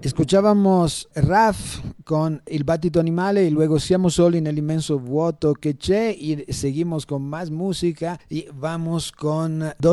Escuchábamos Raf con Il battito animale y luego Siamo soli nell'immenso vuoto che c'è y seguimos con más música y vamos con